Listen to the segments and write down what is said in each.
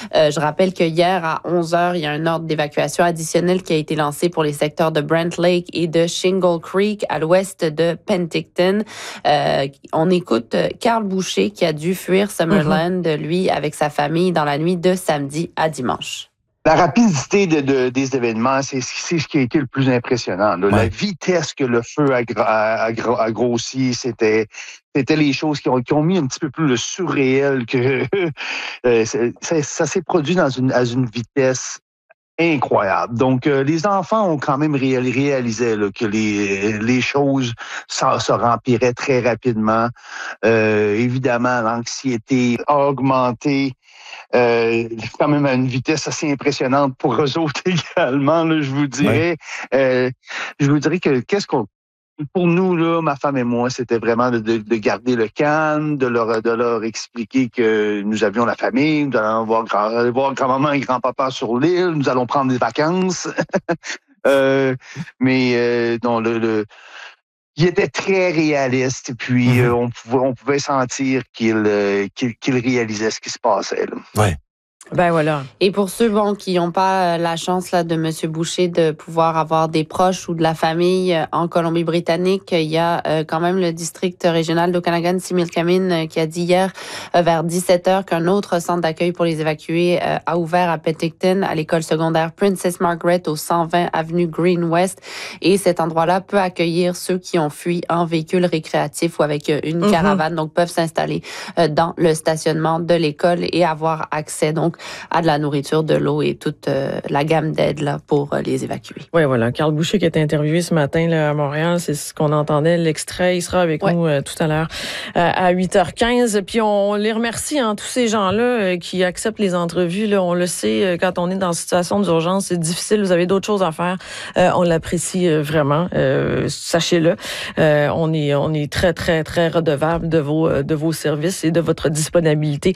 Je rappelle que hier, à 11h, il y a un ordre d'évacuation additionnel qui a été lancé pour les secteurs de Brent Lake et de Shingle Creek à l'ouest de Penticton. On écoute Carl Boucher qui a dû fuir Summerland, lui, avec sa famille dans la nuit de samedi à dimanche. La rapidité des événements, c'est ce qui a été le plus impressionnant. Là. Ouais. La vitesse que le feu a grossi, c'était les choses qui ont mis un petit peu plus le surréel que ça s'est produit à une vitesse incroyable. Donc, les enfants ont quand même réalisé là, que les choses se rempliraient très rapidement. Évidemment, l'anxiété a augmenté. Quand même à une vitesse assez impressionnante pour eux autres également, là, je vous dirais. Ouais. Je vous dirais que pour nous, là, ma femme et moi, c'était vraiment de garder le calme, de leur expliquer que nous avions la famille, nous allons voir grand-maman et grand-papa sur l'île, nous allons prendre des vacances. Mais non, il était très réaliste, puis on pouvait sentir qu'il réalisait ce qui se passait. Là. Ouais. Ben voilà. Et pour ceux qui n'ont pas la chance là de Monsieur Boucher de pouvoir avoir des proches ou de la famille en Colombie-Britannique, il y a quand même le district régional d'Okanagan-Similkameen qui a dit hier vers 17h qu'un autre centre d'accueil pour les évacués a ouvert à Penticton, à l'école secondaire Princess Margaret au 120 avenue Green West. Et cet endroit-là peut accueillir ceux qui ont fui en véhicule récréatif ou avec une caravane, donc peuvent s'installer dans le stationnement de l'école et avoir accès donc à de la nourriture, de l'eau et toute la gamme d'aides là, pour les évacuer. Oui, voilà. Carl Boucher qui a été interviewé ce matin là, à Montréal, c'est ce qu'on entendait, l'extrait. Il sera avec nous tout à l'heure à 8h15. Puis on les remercie, tous ces gens-là qui acceptent les entrevues. Là, on le sait, quand on est dans une situation d'urgence, c'est difficile, vous avez d'autres choses à faire. On l'apprécie vraiment, sachez-le. On est très, très, très redevable de vos services et de votre disponibilité,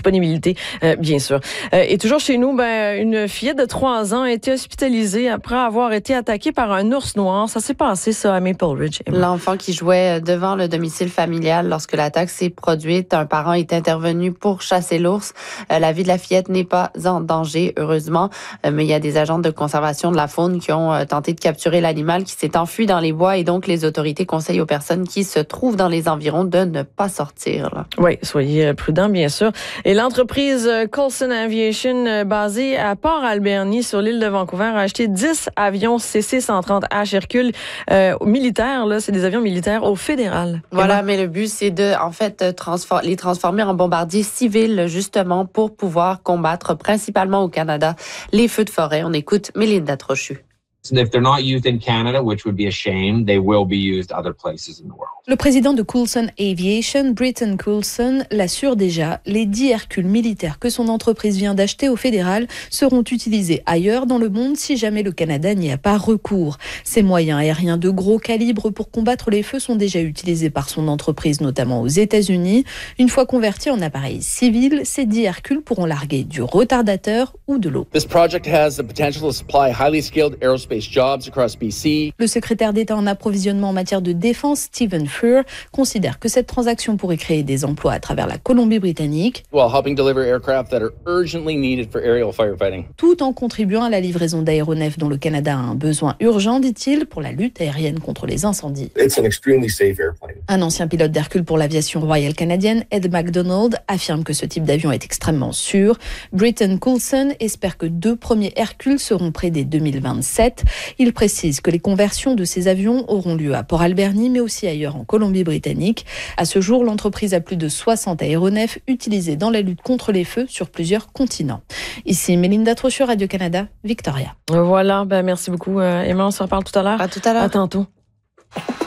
bien sûr. Et toujours chez nous, une fillette de 3 ans a été hospitalisée après avoir été attaquée par un ours noir. Ça s'est passé, ça, à Maple Ridge. L'enfant qui jouait devant le domicile familial lorsque l'attaque s'est produite, un parent est intervenu pour chasser l'ours. La vie de la fillette n'est pas en danger, heureusement, mais il y a des agents de conservation de la faune qui ont tenté de capturer l'animal qui s'est enfui dans les bois et donc les autorités conseillent aux personnes qui se trouvent dans les environs de ne pas sortir. Là. Oui, soyez prudents, bien sûr. Et l'entreprise Coulson Aviation, basée à Port-Alberni, sur l'île de Vancouver, a acheté 10 avions CC-130H Hercule militaires. Là, c'est des avions militaires au fédéral. Voilà, mais le but, c'est de, en fait, les transformer en bombardiers civils, justement, pour pouvoir combattre, principalement au Canada, les feux de forêt. On écoute Mélinda Trochu. If they're not used in Canada, which would be a shame, they will be used other places in the world. Le président de Coulson Aviation, Britton Coulson, l'assure déjà, les 10 Hercules militaires que son entreprise vient d'acheter au fédéral seront utilisés ailleurs dans le monde si jamais le Canada n'y a pas recours. Ces moyens aériens de gros calibre pour combattre les feux sont déjà utilisés par son entreprise, notamment aux États-Unis. Une fois convertis en appareils civils, ces 10 Hercules pourront larguer du retardateur ou de l'eau. This project has the potential to supply highly skilled aerospace jobs across BC. Le secrétaire d'État en approvisionnement en matière de défense, Stephen Freer, considère que cette transaction pourrait créer des emplois à travers la Colombie-Britannique, while helping deliver aircraft that are urgently needed for aerial firefighting. Tout en contribuant à la livraison d'aéronefs dont le Canada a un besoin urgent, dit-il, pour la lutte aérienne contre les incendies. It's an extremely safe airplane. Un ancien pilote d'Hercule pour l'aviation royale canadienne, Ed MacDonald, affirme que ce type d'avion est extrêmement sûr. Britton Coulson espère que 2 premiers Hercules seront prêts dès 2027. Il précise que les conversions de ces avions auront lieu à Port-Alberni, mais aussi ailleurs en Colombie-Britannique. À ce jour, l'entreprise a plus de 60 aéronefs utilisés dans la lutte contre les feux sur plusieurs continents. Ici, Mélinda Trochu, Radio-Canada, Victoria. Voilà, merci beaucoup, Emma. On se reparle tout à l'heure. À tout à l'heure. À tantôt.